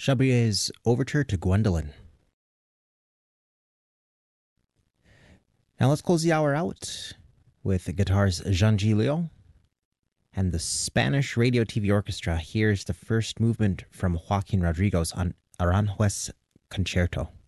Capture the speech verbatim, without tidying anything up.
Chabrier's Overture to Gwendolen. Now let's close the hour out with the guitars Jean Gilio and the Spanish Radio T V Orchestra. Here's the first movement from Joaquin Rodriguez on Aranjuez Concerto.